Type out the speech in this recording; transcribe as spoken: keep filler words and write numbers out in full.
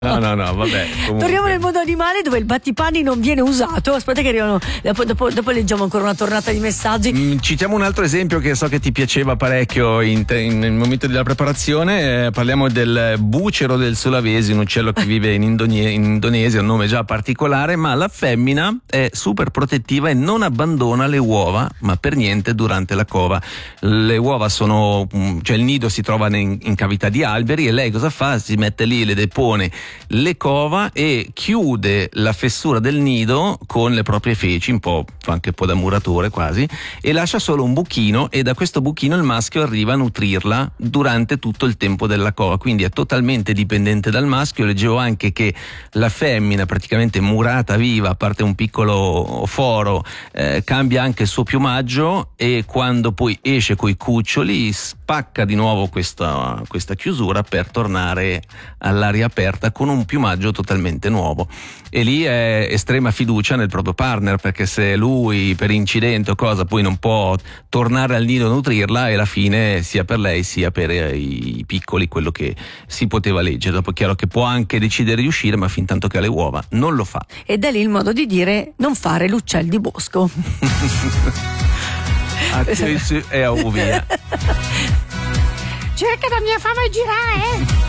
No, no, no, vabbè. Comunque. Torniamo nel mondo animale dove il battipanni non viene usato. Aspetta che arrivano. Dopo, dopo, dopo leggiamo ancora una tornata di messaggi. Mm, citiamo un altro esempio che so che ti piaceva parecchio in te, in, nel momento della preparazione. Eh, parliamo del bucero del Sulawesi, un uccello che vive in, Indonie, in Indonesia, un nome già particolare, ma la femmina è super protettiva e non abbandona le uova, ma per niente durante la cova. Le uova sono, cioè il nido si trova in, in cavità di alberi e lei cosa fa? Si mette lì, le depone, le cova e chiude la fessura del nido con le proprie feci, un po', anche un po' da muratore quasi, e lascia solo un buchino, e da questo buchino il maschio arriva a nutrirla durante tutto il tempo della cova, quindi è totalmente dipendente dal maschio. Leggevo anche che la femmina, praticamente murata viva, a parte un piccolo foro, eh, cambia anche il suo piumaggio, e quando poi esce coi cuccioli spacca di nuovo questa, questa chiusura per tornare all'aria aperta con un piumaggio totalmente nuovo. E lì è estrema fiducia nel proprio partner, perché se lui per incidente o cosa poi non può tornare al nido a nutrirla, è la fine sia per lei sia per i piccoli, quello che si poteva leggere. Dopo è chiaro che può anche decidere di uscire, ma fin tanto che ha le uova non lo fa. Ed è lì il modo di dire non fare l'uccel di bosco. Attenzione, è ovvia. Cerca la mia fama e girare, eh?